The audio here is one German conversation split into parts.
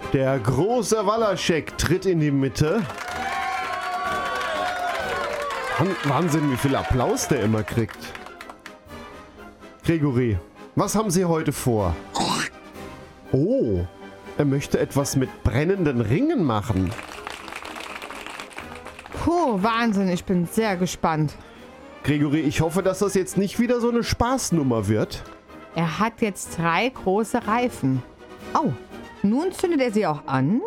Der große Walaschek tritt in die Mitte. Wahnsinn, wie viel Applaus der immer kriegt. Gregory, was haben Sie heute vor? Oh, er möchte etwas mit brennenden Ringen machen. Puh, Wahnsinn, ich bin sehr gespannt. Gregory, ich hoffe, dass das jetzt nicht wieder so eine Spaßnummer wird. Er hat jetzt 3 große Reifen. Oh, nun zündet er sie auch an.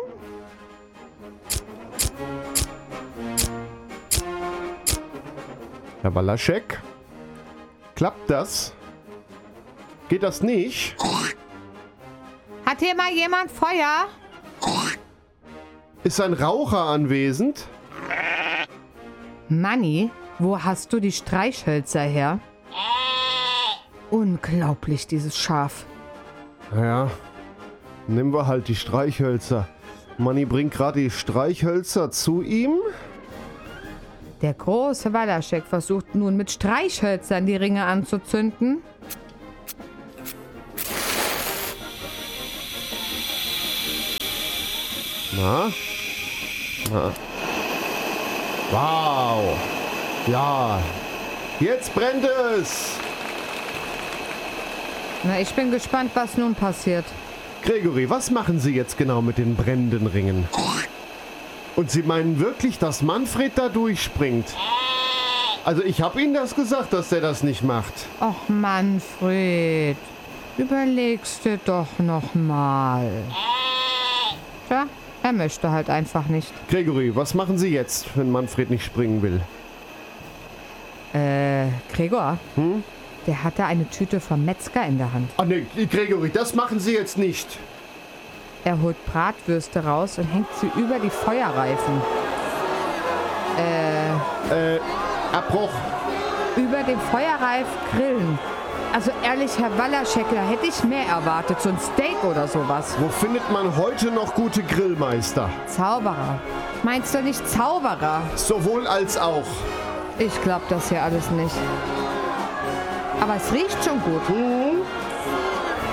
Herr Walaschek, klappt das? Geht das nicht? Hat hier mal jemand Feuer? Ist ein Raucher anwesend? Manni, wo hast du die Streichhölzer her? Unglaublich, dieses Schaf. Ja, nehmen wir halt die Streichhölzer. Manni bringt gerade die Streichhölzer zu ihm. Der große Walaschek versucht nun mit Streichhölzern die Ringe anzuzünden. Na? Wow. Ja. Jetzt brennt es. Na, ich bin gespannt, was nun passiert. Gregory, was machen Sie jetzt genau mit den brennenden Ringen? Und Sie meinen wirklich, dass Manfred da durchspringt? Also ich habe Ihnen das gesagt, dass der das nicht macht. Och, Manfred, überlegst du doch noch mal. Tja, er möchte halt einfach nicht. Gregory, was machen Sie jetzt, wenn Manfred nicht springen will? Gregor? Der hatte eine Tüte vom Metzger in der Hand. Ah ne, Gregory, das machen Sie jetzt nicht. Er holt Bratwürste raus und hängt sie über die Feuerreifen. Abbruch. Über den Feuerreif grillen. Also ehrlich, Herr Walaschek, da hätte ich mehr erwartet. So ein Steak oder sowas. Wo findet man heute noch gute Grillmeister? Zauberer. Meinst du nicht Zauberer? Sowohl als auch. Ich glaub das hier alles nicht. Aber es riecht schon gut.